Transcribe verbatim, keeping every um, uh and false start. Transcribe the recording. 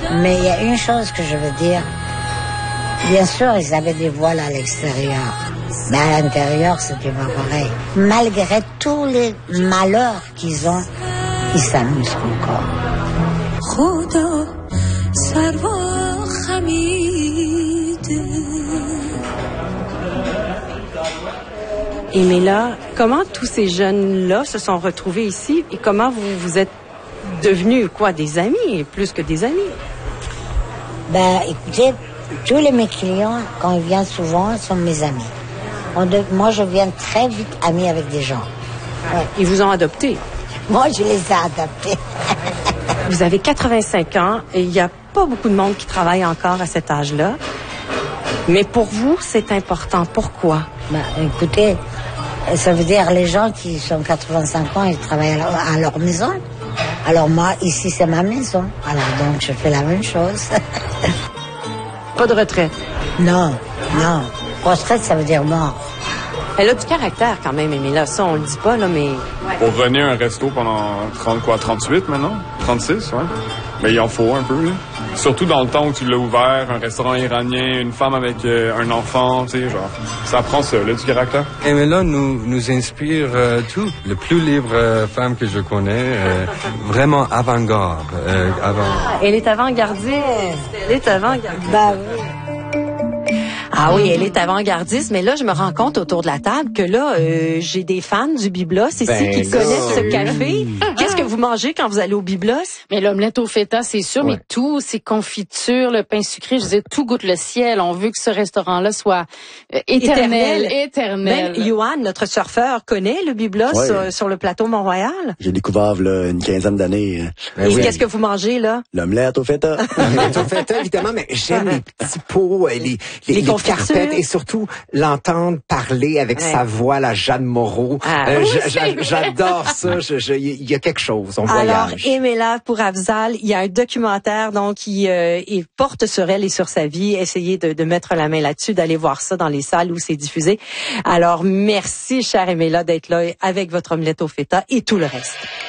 Mais il y a une chose que je veux dire. Bien sûr, ils avaient des voiles à l'extérieur. Mais à l'intérieur, c'était pas pareil. Malgré tous les malheurs qu'ils ont, ils s'amusent encore. Et mais là, comment tous ces jeunes-là se sont retrouvés ici et comment vous vous êtes devenus quoi, des amis, plus que des amis? Ben, écoutez, tous les mes clients, quand ils viennent souvent, sont mes amis. On de, moi, je viens très vite amie avec des gens. Ouais. Ils vous ont adopté? Moi, je les ai adoptés. Vous avez quatre-vingt-cinq ans et il n'y a pas beaucoup de monde qui travaille encore à cet âge-là. Mais pour vous, c'est important. Pourquoi? Ben, écoutez, ça veut dire les gens qui sont quatre-vingt-cinq ans, ils travaillent à leur, à leur maison. Alors moi, ici, c'est ma maison. Alors donc, je fais la même chose. Pas de retraite? Non, non. Retraite, ça veut dire mort. Elle a du caractère quand même, mais là, ça, on le dit pas, là, mais... Pour runner un resto pendant trente, quoi, trente-huit maintenant? trente-six, ouais. Mais il en faut un peu, là. Surtout dans le temps où tu l'as ouvert, un restaurant iranien, une femme avec euh, un enfant, tu sais, genre, ça prend ça, là, du caractère. Et mais là, nous, nous inspire euh, tout. Le plus libre euh, femme que je connais, euh, vraiment avant-garde. Euh, avant... Elle est avant-gardiste. Elle est avant-gardiste. Bah oui. Ah oui, elle est avant-gardiste, mais là, je me rends compte autour de la table que là, euh, j'ai des fans du Biblos ici Ben qui là, connaissent ce oui. café. Qu'est-ce que vous mangez quand vous allez au Biblos? Mais l'omelette au feta, c'est sûr, Ouais. mais tout, ces confitures, le pain sucré, je disais, tout goûte le ciel. On veut que ce restaurant-là soit euh, éternel, Éternel. éternel. Même Johan, notre surfeur, connaît le Biblos Ouais. sur, sur le plateau Mont-Royal. J'ai découvert là, une quinzaine d'années. euh, Ben Et oui. qu'est-ce que vous mangez, là? L'omelette au feta. L'omelette au feta, évidemment, mais j'aime les petits pots, euh, les, les, Les les confitures. carpettes et surtout l'entendre parler avec Ouais. sa voix, la Jeanne Moreau. Ah, Euh, oui, j'a- c'est j'a- vrai. J'adore ça. Je- je- Il y a quelque chose. On Alors, voyage. aimez-la pour Afzal. Il y a un documentaire donc qui euh, il porte sur elle et sur sa vie. Essayez de, de mettre la main là-dessus, d'aller voir ça dans les salles où c'est diffusé. Alors, merci, chère Aimela, d'être là avec votre omelette au feta et tout le reste.